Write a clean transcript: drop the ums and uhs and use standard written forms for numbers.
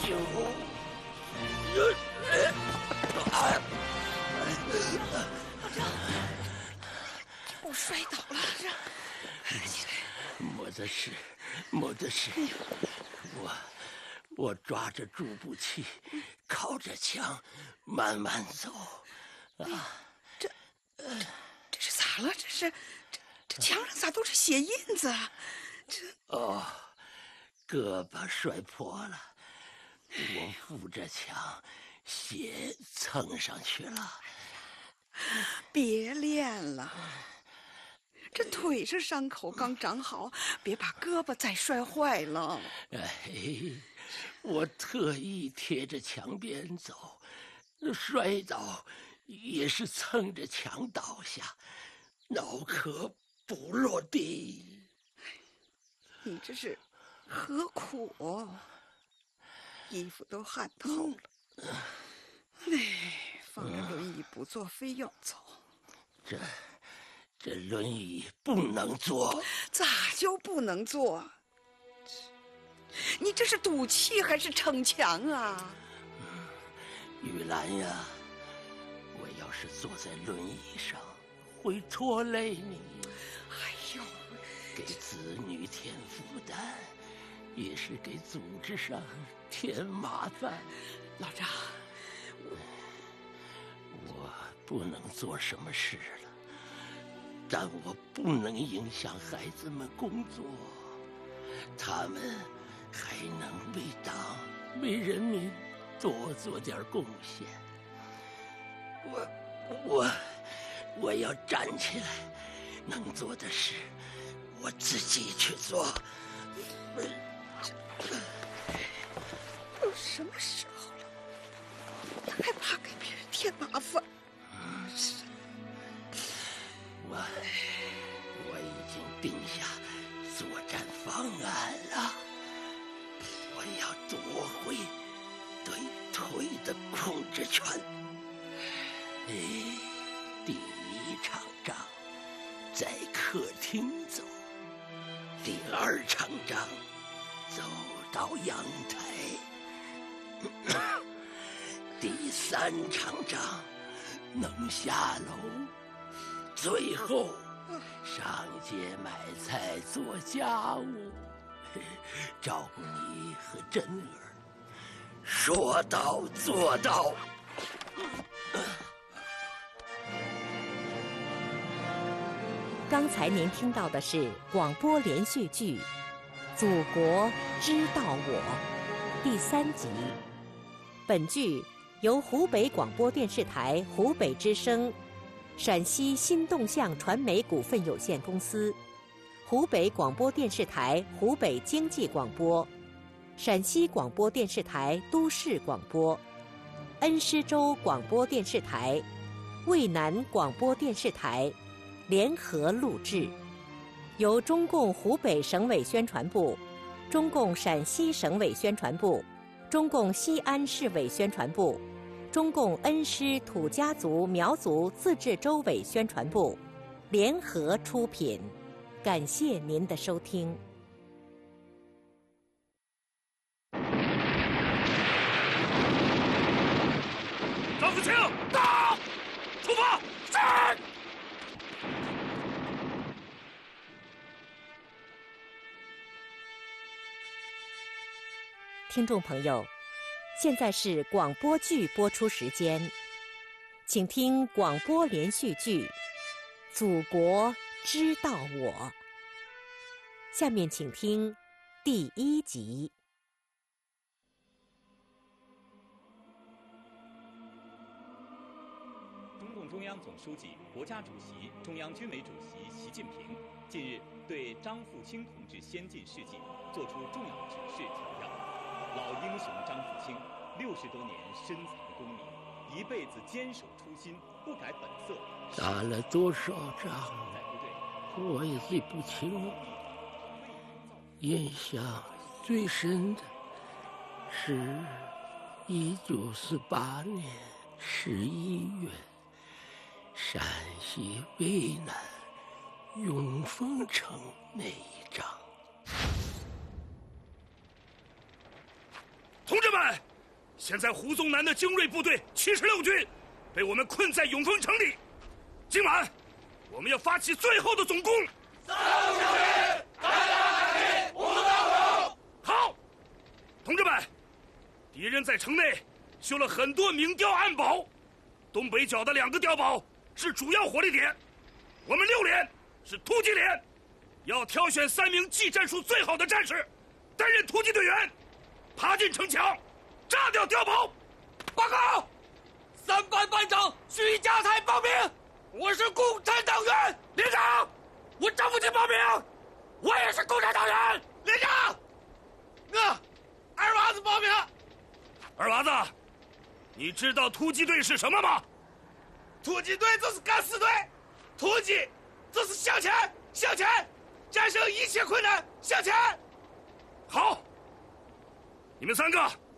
救！ 我摔倒了，起来！ 没得事，没得事。我抓着助步器，靠着墙，慢慢走。 这是咋了？这墙上咋都是血印子啊？ 胳膊摔破了，我扶着墙，血蹭上去了。 别练了，这腿上伤口刚长好，别把胳膊再摔坏了。 我特意贴着墙边走，摔倒也是蹭着墙倒下，脑壳不落地。 你这是何苦啊？衣服都汗透了。放着轮椅不坐，非要走。 这轮椅不能坐。 咋就不能坐？你这是赌气还是逞强啊？ 玉兰呀，我要是坐在轮椅上，会拖累你。 哎呦， 给子女添负担，也是给组织上添麻烦。 老张， 我不能做什么事了，但我不能影响孩子们工作，他们还能为党、为人民多做点贡献。我要站起来，能做的事我自己去做。 都什么时候了，你还怕给别人添麻烦？ 我已经定下作战方案了，我要夺回对腿的控制权。第一场仗在客厅走，第二场仗走到阳台，第三场仗能下楼，最后上街买菜做家务，照顾你和珍儿，说到做到。 刚才您听到的是广播连续剧《祖国知道我》第3集。本剧由湖北广播电视台湖北之声、陕西新动向传媒股份有限公司、湖北广播电视台湖北经济广播、陕西广播电视台都市广播、恩施州广播电视台、渭南广播电视台联合录制，由中共湖北省委宣传部、中共陕西省委宣传部、中共西安市委宣传部、中共恩施土家族苗族自治州委宣传部联合出品。感谢您的收听。 张福清，到！出发！是。 听众朋友，现在是广播剧播出时间，请听广播连续剧《祖国知道我》。下面请听第1集。 中共中央总书记、国家主席、中央军委主席习近平近日对张富清同志先进事迹作出重要指示强调，老英雄张富清60多年深藏功名，一辈子坚守初心，不改本色。 打了多少仗，我也记不清了。印象最深的是1948年11月，陕西渭南永丰城那一仗。 同志们，现在胡宗南的精锐部队76军被我们困在永丰城里。今晚，我们要发起最后的总攻。好，同志们，敌人在城内修了很多明碉暗堡，东北角的2个碉堡是主要火力点。我们6连是突击连，要挑选3名技战术最好的战士，担任突击队员，爬进城墙，炸掉碉堡。报告，3班班长徐家才报名，我是共产党员。连长，我张富进报名，我也是共产党员。连长，二娃子报名。二娃子，你知道突击队是什么吗？突击队就是敢死队，突击就是向前，向前，战胜一切困难，向前。好，你们3个